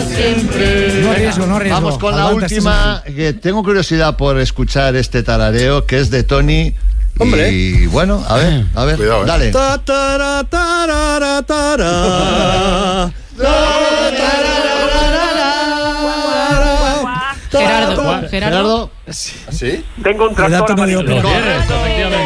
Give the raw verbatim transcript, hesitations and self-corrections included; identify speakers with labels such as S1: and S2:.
S1: siempre.
S2: No arriesgo, no arriesgo.
S3: Vamos con la
S2: Aguanta este
S3: última, que tengo curiosidad por escuchar este tarareo, que es de Tony.
S4: Hombre.
S3: Y bueno, a ver, a ver,
S5: Cuidado, eh.
S3: dale.
S4: Ta, tara, tarara, tara.
S1: Gerardo, Gerardo.
S3: Gerardo.
S5: ¿Sí?
S6: Tengo un
S2: Gerardo
S6: tractor
S2: no dio
S6: amarillo.
S2: pie.
S4: Correcto, efectivamente.